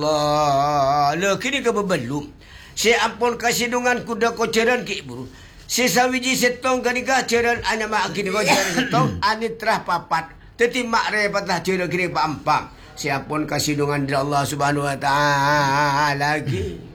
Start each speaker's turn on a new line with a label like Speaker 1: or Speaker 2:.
Speaker 1: Allah, kini ke belum. Si ampun kasih dungan kuda ko ceran ki buru. Si sawiji setong kanika ceran ana mak kini ko ceran setong ani terah papat. Teti mak re patah ceran kini pampam. Si ampun kasih dungan dari Allah Subhanahu wa taala lagi.